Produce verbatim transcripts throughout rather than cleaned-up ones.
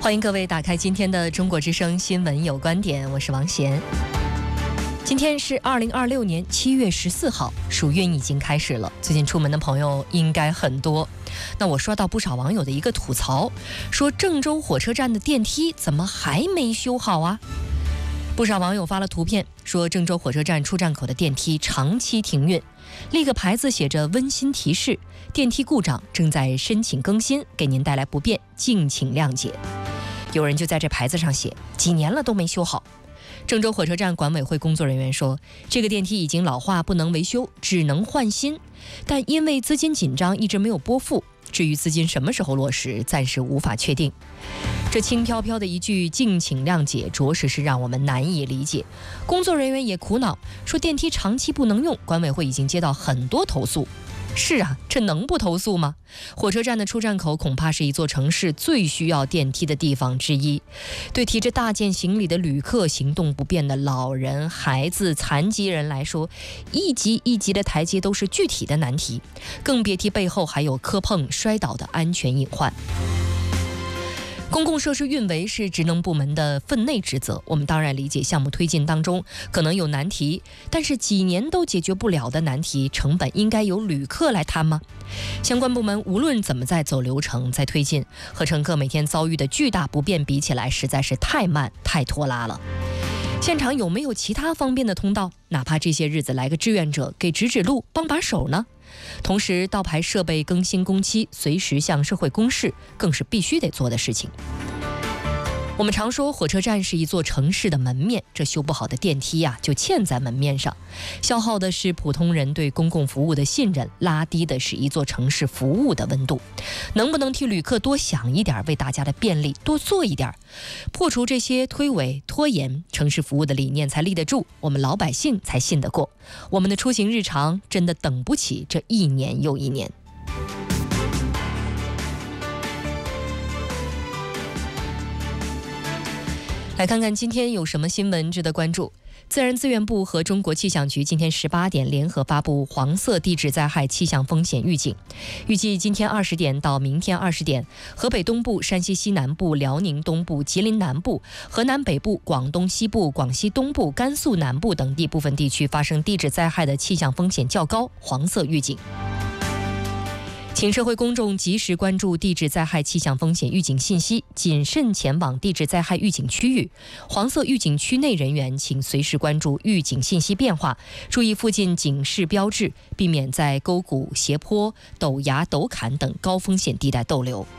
欢迎各位打开今天的中国之声新闻有观点，我是王贤。今天是二零二六年七月十四号，暑运已经开始了。最近出门的朋友应该很多。那我刷到不少网友的一个吐槽，说郑州火车站的电梯怎么还没修好啊？不少网友发了图片，说郑州火车站出站口的电梯长期停运，立个牌子写着温馨提示，电梯故障，正在申请更新，给您带来不便，敬请谅解。有人就在这牌子上写几年了都没修好。郑州火车站管委会工作人员说，这个电梯已经老化，不能维修，只能换新，但因为资金紧张一直没有拨付，至于资金什么时候落实，暂时无法确定。这轻飘飘的一句敬请谅解，着实是让我们难以理解。工作人员也苦恼，说电梯长期不能用，管委会已经接到很多投诉。是啊，这能不投诉吗？火车站的出站口恐怕是一座城市最需要电梯的地方之一，对提着大件行李的旅客、行动不便的老人、孩子、残疾人来说，一级一级的台阶都是具体的难题，更别提背后还有磕碰、摔倒的安全隐患。公共设施运维是职能部门的分内职责，我们当然理解项目推进当中可能有难题，但是几年都解决不了的难题，成本应该由旅客来摊吗？相关部门无论怎么在走流程、在推进，和乘客每天遭遇的巨大不便比起来，实在是太慢、太拖拉了。现场有没有其他方便的通道？哪怕这些日子来个志愿者给指指路、帮把手呢？同时，倒排设备更新工期，随时向社会公示，更是必须得做的事情。我们常说火车站是一座城市的门面，这修不好的电梯啊，就嵌在门面上，消耗的是普通人对公共服务的信任，拉低的是一座城市服务的温度。能不能替旅客多想一点，为大家的便利多做一点，破除这些推诿拖延，城市服务的理念才立得住，我们老百姓才信得过。我们的出行日常真的等不起这一年又一年。来看看今天有什么新闻值得关注。自然资源部和中国气象局今天十八点联合发布黄色地质灾害气象风险预警，预计今天二十点到明天二十点，河北东部、山西西南部、辽宁东部、吉林南部、河南北部、广东西部、广西东部、甘肃南部等地部分地区发生地质灾害的气象风险较高，黄色预警。请社会公众及时关注地质灾害气象风险预警信息，谨慎前往地质灾害预警区域。黄色预警区内人员请随时关注预警信息变化，注意附近警示标志，避免在沟谷、斜坡、陡崖、陡坎等高风险地带逗留。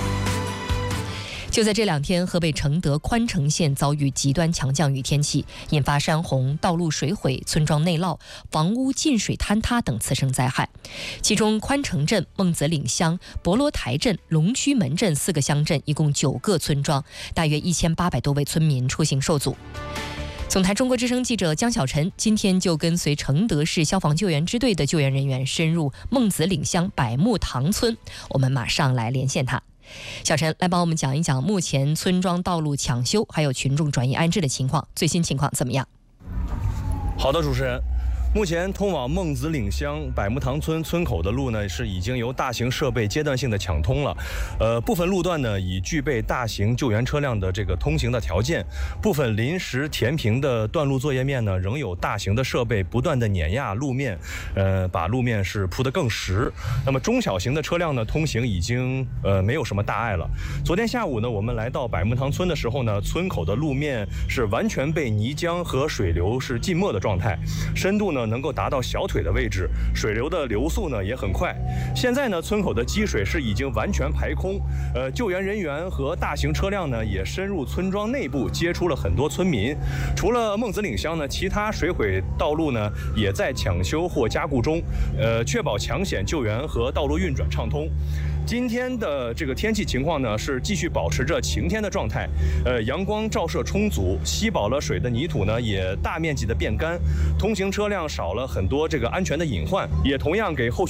就在这两天，河北承德宽城县遭遇极端强降雨天气，引发山洪、道路水毁、村庄内涝、房屋进水坍塌等次生灾害。其中宽城镇、孟子岭乡、博罗台镇、龙区门镇四个乡镇，一共九个村庄，大约一千八百多位村民出行受阻。总台中国之声记者江小晨今天就跟随承德市消防救援支队的救援人员深入孟子岭乡百木塘村，我们马上来连线他。小陈来帮我们讲一讲目前村庄道路抢修还有群众转移安置的情况，最新情况怎么样？ 好的，主持人。目前通往孟子岭乡百木塘村村口的路呢，是已经由大型设备阶段性的抢通了。呃，部分路段呢已具备大型救援车辆的这个通行的条件，部分临时填平的段路作业面呢，仍有大型的设备不断的碾压路面，呃，把路面是铺得更实。那么中小型的车辆呢，通行已经呃没有什么大碍了。昨天下午呢，我们来到百木塘村的时候呢，村口的路面是完全被泥浆和水流是浸没的状态，深度呢能够达到小腿的位置，水流的流速呢也很快。现在呢，村口的积水是已经完全排空，呃，救援人员和大型车辆呢也深入村庄内部，接触了很多村民。除了孟子岭乡呢，其他水毁道路呢也在抢修或加固中，呃，确保抢险救援和道路运转畅通。今天的这个天气情况呢是继续保持着晴天的状态，呃，阳光照射充足，吸饱了水的泥土呢也大面积的变干，通行车辆少了很多这个安全的隐患，也同样给后续